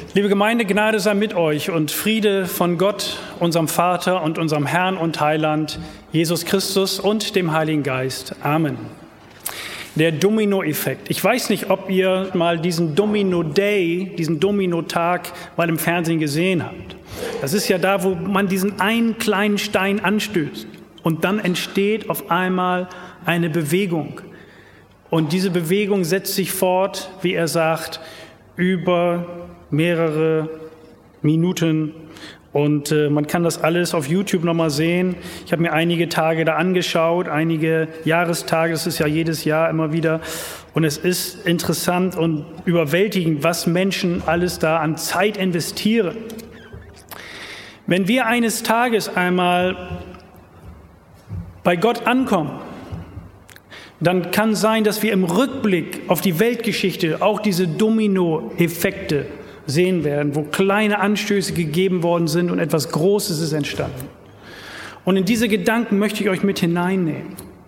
Liebe Gemeinde, Gnade sei mit euch und Friede von Gott, unserem Vater und unserem Herrn und Heiland, Jesus Christus und dem Heiligen Geist. Amen. Der Domino-Effekt. Ich weiß nicht, ob ihr mal diesen Domino-Day, diesen Domino-Tag mal im Fernsehen gesehen habt. Das ist ja da, wo man diesen einen kleinen Stein anstößt und dann entsteht auf einmal eine Bewegung. Und diese Bewegung setzt sich fort, wie er sagt, über mehrere Minuten und man kann das alles auf YouTube nochmal sehen. Ich habe mir einige Tage da angeschaut, einige Jahrestage, das ist ja jedes Jahr immer wieder und es ist interessant und überwältigend, was Menschen alles da an Zeit investieren. Wenn wir eines Tages einmal bei Gott ankommen, dann kann sein, dass wir im Rückblick auf die Weltgeschichte auch diese Domino-Effekte sehen werden, wo kleine Anstöße gegeben worden sind und etwas Großes ist entstanden. Und in diese Gedanken möchte ich euch mit hineinnehmen.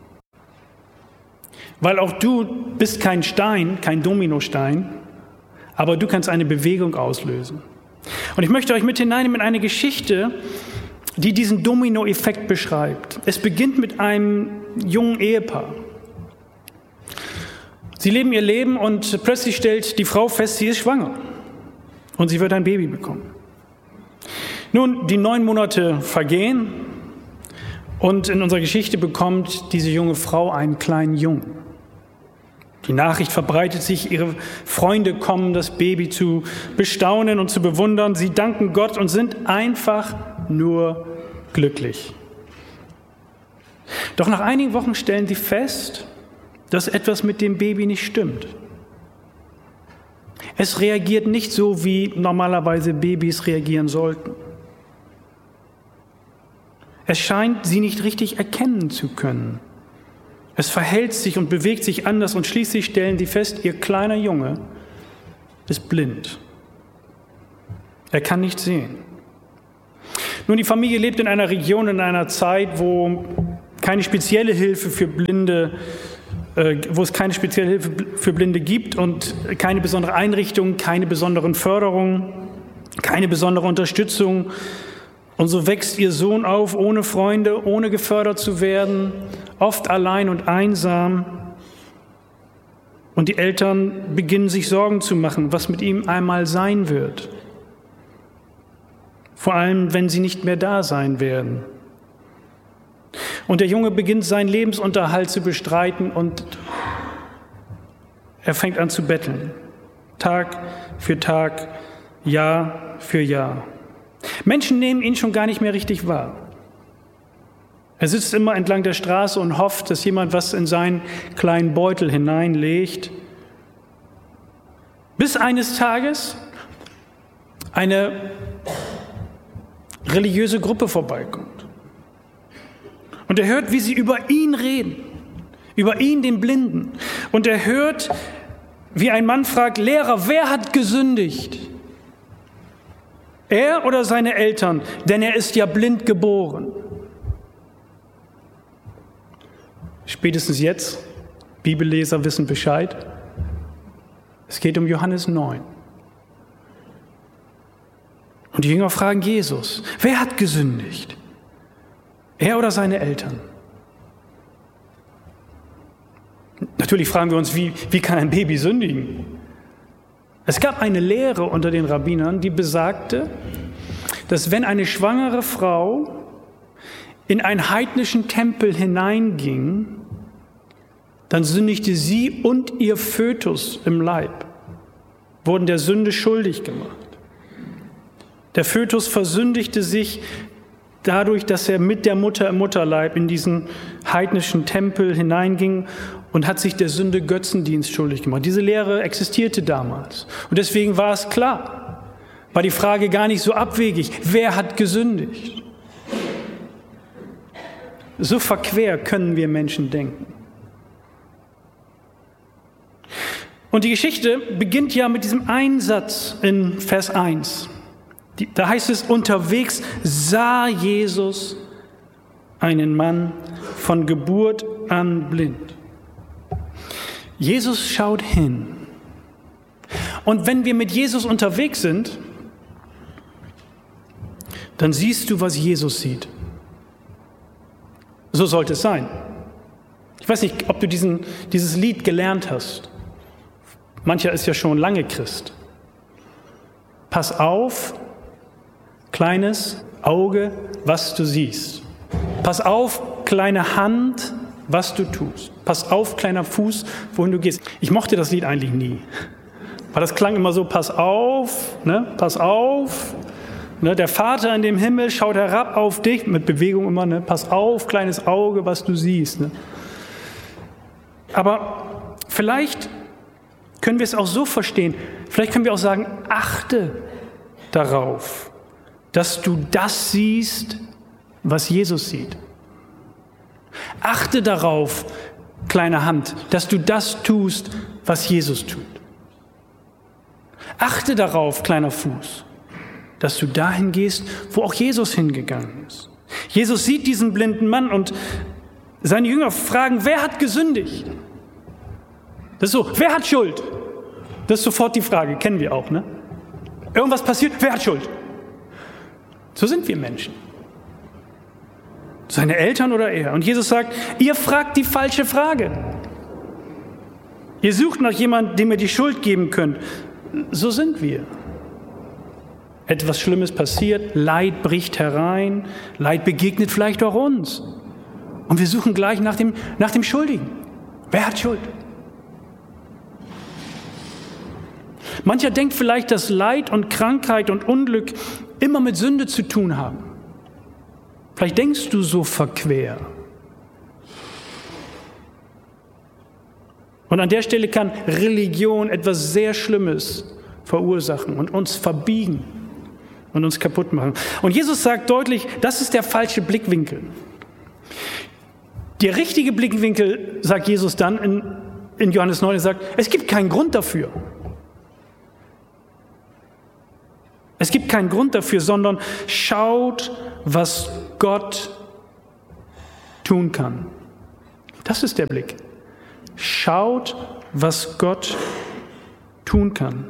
Weil auch du bist kein Stein, kein Dominostein, aber du kannst eine Bewegung auslösen. Und ich möchte euch mit hineinnehmen in eine Geschichte, die diesen Domino-Effekt beschreibt. Es beginnt mit einem jungen Ehepaar. Sie leben ihr Leben und plötzlich stellt die Frau fest, sie ist schwanger. Und sie wird ein Baby bekommen. Nun, die 9 Monate vergehen und in unserer Geschichte bekommt diese junge Frau einen kleinen Jungen. Die Nachricht verbreitet sich, ihre Freunde kommen, das Baby zu bestaunen und zu bewundern. Sie danken Gott und sind einfach nur glücklich. Doch nach einigen Wochen stellen sie fest, dass etwas mit dem Baby nicht stimmt. Es reagiert nicht so, wie normalerweise Babys reagieren sollten. Es scheint, sie nicht richtig erkennen zu können. Es verhält sich und bewegt sich anders und schließlich stellen sie fest, ihr kleiner Junge ist blind. Er kann nicht sehen. Nun, die Familie lebt in einer Region, in einer Zeit, wo keine spezielle Hilfe für Blinde gibt und keine besondere Einrichtung, keine besonderen Förderungen, keine besondere Unterstützung. Und so wächst ihr Sohn auf, ohne Freunde, ohne gefördert zu werden, oft allein und einsam. Und die Eltern beginnen sich Sorgen zu machen, was mit ihm einmal sein wird. Vor allem, wenn sie nicht mehr da sein werden. Und der Junge beginnt seinen Lebensunterhalt zu bestreiten und er fängt an zu betteln. Tag für Tag, Jahr für Jahr. Menschen nehmen ihn schon gar nicht mehr richtig wahr. Er sitzt immer entlang der Straße und hofft, dass jemand was in seinen kleinen Beutel hineinlegt. Bis eines Tages eine religiöse Gruppe vorbeikommt. Und er hört, wie sie über ihn reden, über ihn, den Blinden. Und er hört, wie ein Mann fragt, Lehrer, wer hat gesündigt? Er oder seine Eltern? Denn er ist ja blind geboren. Spätestens jetzt, Bibelleser wissen Bescheid, es geht um Johannes 9. Und die Jünger fragen Jesus, wer hat gesündigt? Er oder seine Eltern? Natürlich fragen wir uns, wie kann ein Baby sündigen? Es gab eine Lehre unter den Rabbinern, die besagte, dass wenn eine schwangere Frau in einen heidnischen Tempel hineinging, dann sündigte sie und ihr Fötus im Leib, wurden der Sünde schuldig gemacht. Der Fötus versündigte sich dadurch, dass er mit der Mutter im Mutterleib in diesen heidnischen Tempel hineinging und hat sich der Sünde Götzendienst schuldig gemacht. Diese Lehre existierte damals. Und deswegen war es klar, war die Frage gar nicht so abwegig, wer hat gesündigt? So verquer können wir Menschen denken. Und die Geschichte beginnt ja mit diesem einen Satz in Vers 1. Da heißt es, unterwegs sah Jesus einen Mann von Geburt an blind. Jesus schaut hin Und wenn wir mit Jesus unterwegs sind, dann siehst du, was Jesus sieht. So sollte es sein. Ich weiß nicht, ob du dieses Lied gelernt hast. Mancher ist ja schon lange Christ. Pass auf, kleines Auge, was du siehst. Pass auf, kleine Hand, was du tust. Pass auf, kleiner Fuß, wohin du gehst. Ich mochte das Lied eigentlich nie. Weil das klang immer so, pass auf, ne? Pass auf. Ne? Der Vater in dem Himmel schaut herab auf dich, mit Bewegung immer, ne? Pass auf, kleines Auge, was du siehst. Ne? Aber vielleicht können wir es auch so verstehen, vielleicht können wir auch sagen, achte darauf, dass du das siehst, was Jesus sieht. Achte darauf, kleine Hand, dass du das tust, was Jesus tut. Achte darauf, kleiner Fuß, dass du dahin gehst, wo auch Jesus hingegangen ist. Jesus sieht diesen blinden Mann und seine Jünger fragen, wer hat gesündigt? Das ist so, wer hat Schuld? Das ist sofort die Frage, kennen wir auch, ne? Irgendwas passiert, wer hat Schuld? So sind wir Menschen. Seine Eltern oder er. Und Jesus sagt, ihr fragt die falsche Frage. Ihr sucht nach jemandem, dem ihr die Schuld geben könnt. So sind wir. Etwas Schlimmes passiert, Leid bricht herein, Leid begegnet vielleicht auch uns. Und wir suchen gleich nach dem Schuldigen. Wer hat Schuld? Mancher denkt vielleicht, dass Leid und Krankheit und Unglück immer mit Sünde zu tun haben. Vielleicht denkst du so verquer. Und an der Stelle kann Religion etwas sehr Schlimmes verursachen und uns verbiegen und uns kaputt machen. Und Jesus sagt deutlich, das ist der falsche Blickwinkel. Der richtige Blickwinkel, sagt Jesus dann in Johannes 9, er sagt, es gibt keinen Grund dafür. Es gibt keinen Grund dafür, sondern schaut, was Gott tun kann. Das ist der Blick. Schaut, was Gott tun kann.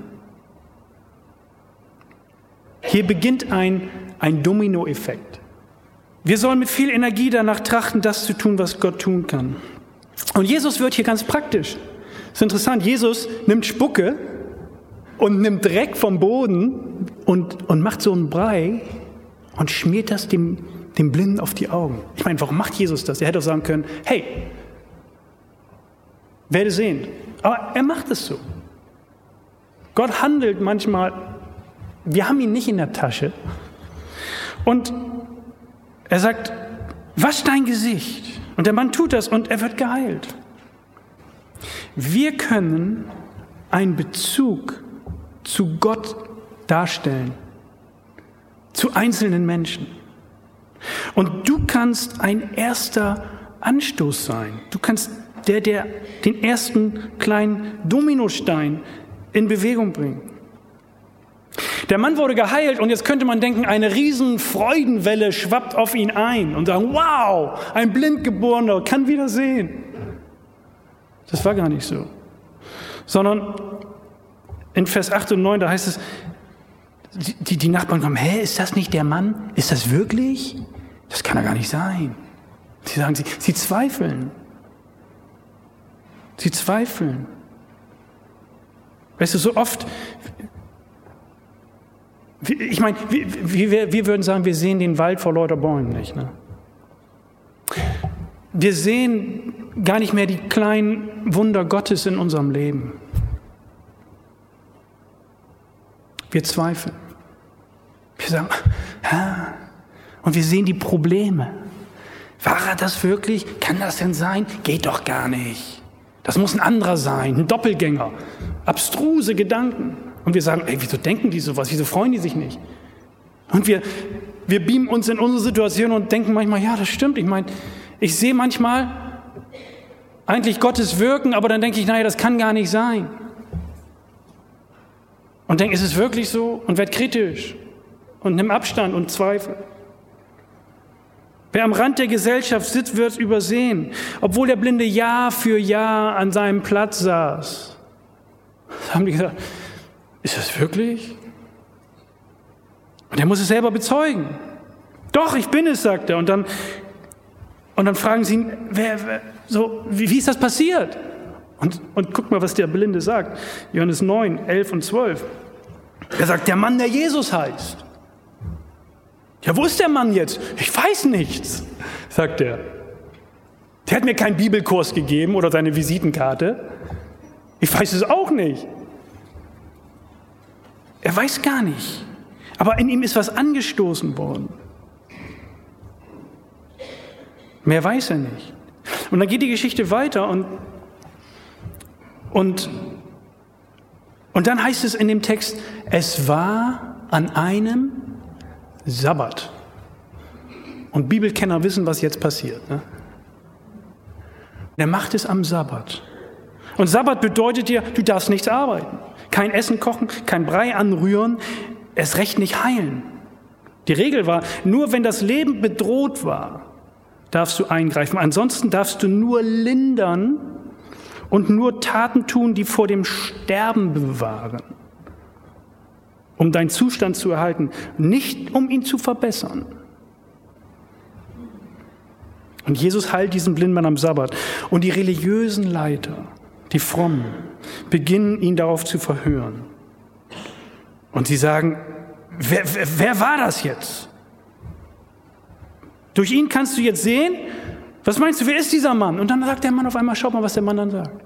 Hier beginnt ein Dominoeffekt. Wir sollen mit viel Energie danach trachten, das zu tun, was Gott tun kann. Und Jesus wird hier ganz praktisch. Das ist interessant, Jesus nimmt Spucke und nimmt Dreck vom Boden und macht so einen Brei und schmiert das dem Blinden auf die Augen. Ich meine, warum macht Jesus das? Er hätte auch sagen können, hey, werde sehen. Aber er macht es so. Gott handelt manchmal, wir haben ihn nicht in der Tasche. Und er sagt, wasch dein Gesicht. Und der Mann tut das und er wird geheilt. Wir können einen Bezug zu Gott darstellen, zu einzelnen Menschen. Und du kannst ein erster Anstoß sein. Du kannst der den ersten kleinen Dominostein in Bewegung bringt. Der Mann wurde geheilt und jetzt könnte man denken, eine riesen Freudenwelle schwappt auf ihn ein und sagen, wow, ein Blindgeborener kann wieder sehen. Das war gar nicht so. Sondern in Vers 8 und 9, da heißt es, die Nachbarn kommen, ist das nicht der Mann? Ist das wirklich? Das kann ja gar nicht sein. Sie sagen, sie zweifeln. Sie zweifeln. Weißt du, so oft, ich meine, wir würden sagen, wir sehen den Wald vor lauter Bäumen nicht. Ne? Wir sehen gar nicht mehr die kleinen Wunder Gottes in unserem Leben. Wir zweifeln. Wir sagen, und wir sehen die Probleme. War er das wirklich? Kann das denn sein? Geht doch gar nicht. Das muss ein anderer sein, ein Doppelgänger. Abstruse Gedanken. Und wir sagen, wieso denken die sowas? Wieso freuen die sich nicht? Und wir beamen uns in unsere Situation und denken manchmal, ja, das stimmt. Ich meine, ich sehe manchmal eigentlich Gottes Wirken, aber dann denke ich, naja, das kann gar nicht sein. Und denke, ist es wirklich so? Und werd kritisch und nimm Abstand und Zweifel. Wer am Rand der Gesellschaft sitzt, wird übersehen, obwohl der Blinde Jahr für Jahr an seinem Platz saß. Da haben die gesagt, ist das wirklich? Und er muss es selber bezeugen. Doch, ich bin es, sagt er. Und dann fragen sie ihn, wie ist das passiert? Und guck mal, was der Blinde sagt. Johannes 9, 11 und 12. Er sagt, der Mann, der Jesus heißt. Ja, wo ist der Mann jetzt? Ich weiß nichts, sagt er. Der hat mir keinen Bibelkurs gegeben oder seine Visitenkarte. Ich weiß es auch nicht. Er weiß gar nicht. Aber in ihm ist was angestoßen worden. Mehr weiß er nicht. Und dann geht die Geschichte weiter und dann heißt es in dem Text, es war an einem Sabbat. Und Bibelkenner wissen, was jetzt passiert. Ne? Er macht es am Sabbat. Und Sabbat bedeutet ja, du darfst nichts arbeiten. Kein Essen kochen, kein Brei anrühren, erst recht nicht heilen. Die Regel war, nur wenn das Leben bedroht war, darfst du eingreifen. Ansonsten darfst du nur lindern und nur Taten tun, die vor dem Sterben bewahren, um deinen Zustand zu erhalten, nicht um ihn zu verbessern. Und Jesus heilt diesen blinden Mann am Sabbat. Und die religiösen Leiter, die Frommen, beginnen ihn darauf zu verhören. Und sie sagen, wer war das jetzt? Durch ihn kannst du jetzt sehen, was meinst du, wer ist dieser Mann? Und dann sagt der Mann auf einmal, schaut mal, was der Mann dann sagt.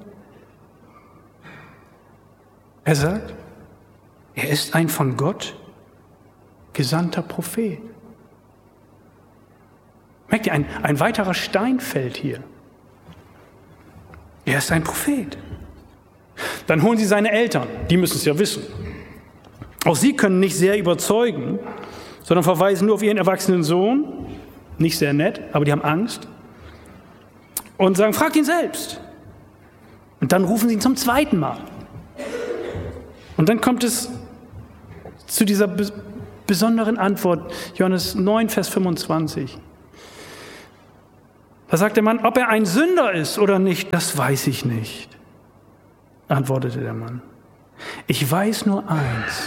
Er sagt, er ist ein von Gott gesandter Prophet. Merkt ihr, ein weiterer Stein fällt hier. Er ist ein Prophet. Dann holen sie seine Eltern, die müssen es ja wissen. Auch sie können nicht sehr überzeugen, sondern verweisen nur auf ihren erwachsenen Sohn. Nicht sehr nett, aber die haben Angst. Und sagen, fragt ihn selbst. Und dann rufen sie ihn zum zweiten Mal. Und dann kommt es zu dieser besonderen Antwort, Johannes 9, Vers 25. Da sagt der Mann, ob er ein Sünder ist oder nicht, das weiß ich nicht, antwortete der Mann. Ich weiß nur eins.